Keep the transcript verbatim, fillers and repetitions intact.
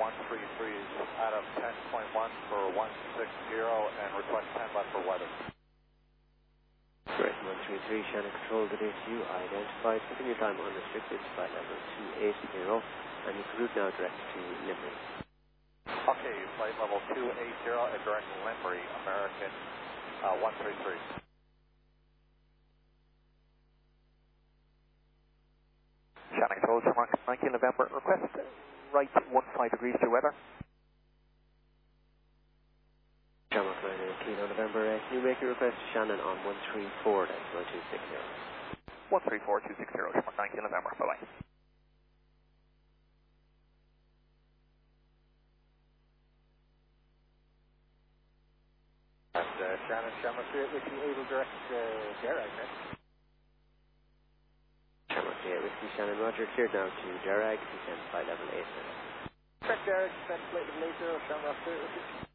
one three three out of ten point one for one six zero and request ten left for weather. Great, one three three, Shannon Control, good day to you. Identified, continue time unrestricted, flight level two eight zero, and you can route now direct to Limbury. Okay, flight level two eight zero at direct Limbury, American uh, one three three. Shannon Control, Mark nineteen November, request right one five degrees to weather. Shamrock nine Kilo November, uh, can you make your request to Shannon on one three four, decimal two six zero? one three four two six zero, Shamrock nine Kilo November, bye bye. And uh, Shannon, Shamrock three eight Whiskey, able direct uh, Derag, right? Shamrock three eight Whiskey, Shannon, Roger, cleared now to Derag, descend flight level eight zero. Direct Derag, descend flight level eight zero, Shamrock three eight Whiskey.